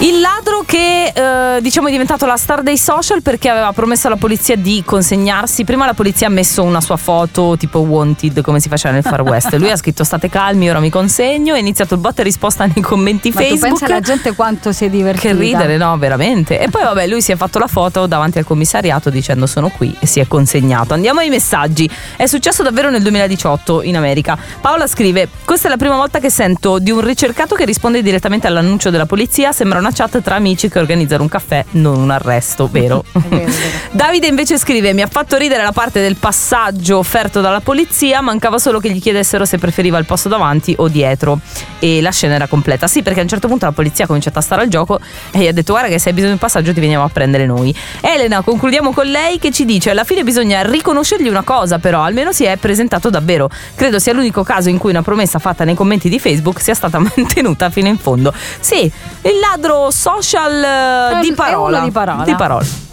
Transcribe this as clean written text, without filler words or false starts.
Il ladro che diciamo è diventato la star dei social perché aveva promesso alla polizia di consegnarsi. Prima la polizia ha messo una sua foto tipo wanted, come si faceva nel Far West. Lui ha scritto state calmi, ora mi consegno. È iniziato il botta e risposta nei commenti Facebook. Ma tu pensa alla gente quanto si è divertita. Che ridere, no, veramente. E poi vabbè, lui si è fatto la foto davanti al commissariato dicendo sono qui e si è consegnato. Andiamo ai messaggi. È successo davvero nel 2018 in America. Paola scrive: questa è la prima volta che sento di un ricercato che risponde direttamente all'annuncio della polizia. Sembra una chat tra amici che organizzano un caffè, non un arresto, vero? Vero. Davide invece scrive: mi ha fatto ridere la parte del passaggio offerto dalla polizia, mancava solo che gli chiedessero se preferiva il posto davanti o dietro e la scena era completa. Sì, perché a un certo punto la polizia ha cominciato a stare al gioco e gli ha detto guarda che se hai bisogno di un passaggio ti veniamo a prendere noi. Elena, concludiamo con lei che ci dice: alla fine bisogna riconoscergli una cosa, però almeno si è presentato davvero. Credo sia l'unico caso in cui una promessa fatta nei commenti di Facebook sia stata mantenuta fino in fondo. Sì, il ladro social di parola. Di parola.